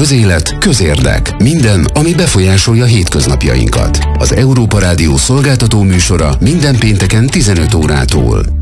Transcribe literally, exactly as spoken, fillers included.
Közélet, közérdek. Minden, ami befolyásolja hétköznapjainkat. Az Európa Rádió szolgáltató műsora minden pénteken tizenöt órától.